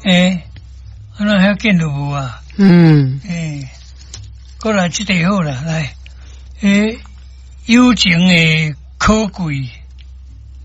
安那还见到无啊？过来这题好了，来，友情的可贵，